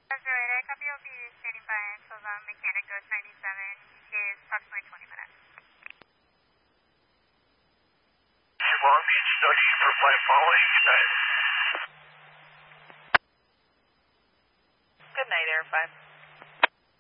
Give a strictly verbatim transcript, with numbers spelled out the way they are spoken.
Roger, I copy. I'll be standing by until the mechanic goes ninety-seven. Is approximately twenty minutes. Long Beach, Dougie for flight following United. Good night, Air five.